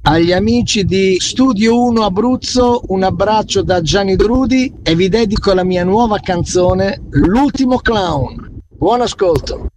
Agli amici di Studio 1 Abruzzo un abbraccio da Gianni Drudi e vi dedico la mia nuova canzone L'ultimo clown. Buon ascolto.